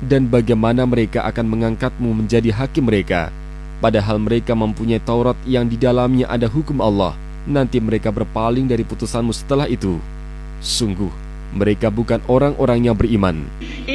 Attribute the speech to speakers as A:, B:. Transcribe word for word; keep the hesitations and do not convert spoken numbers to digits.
A: Dan bagaimana mereka akan mengangkatmu menjadi hakim mereka, padahal mereka mempunyai Taurat yang di dalamnya ada hukum Allah. Nanti mereka berpaling dari putusanmu setelah itu. Sungguh, mereka bukan orang-orang yang beriman.